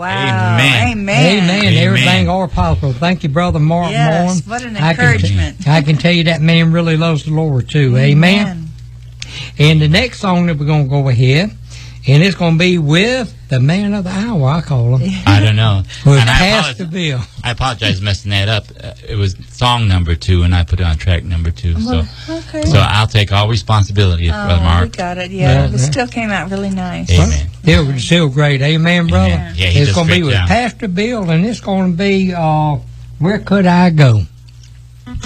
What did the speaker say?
Wow. Amen. Amen. Everything all possible. Thank you, Brother Mark Moore. Yes, what an encouragement. I can tell you that man really loves the Lord, too. Amen. And the next song that we're going to go ahead, and it's going to be with the man of the hour, I call him. I don't know. With Pastor Bill. I apologize messing that up. It was song number 2, and I put it on track number 2. So I'll take all responsibility, Brother Mark. We got it. Yeah, it still came out really nice. Amen. Still great. Amen, brother. Amen. Yeah, it's going to be with Pastor Bill, and it's going to be Where Could I Go?